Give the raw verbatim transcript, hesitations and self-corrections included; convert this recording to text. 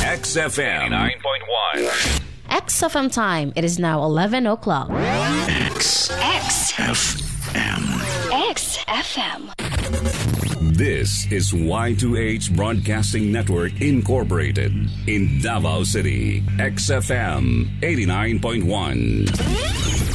X F M nine point one. X F M time. It is now eleven o'clock. X X F M. X F M. This is Y two H Broadcasting Network Incorporated in Davao City. X F M eighty-nine point one.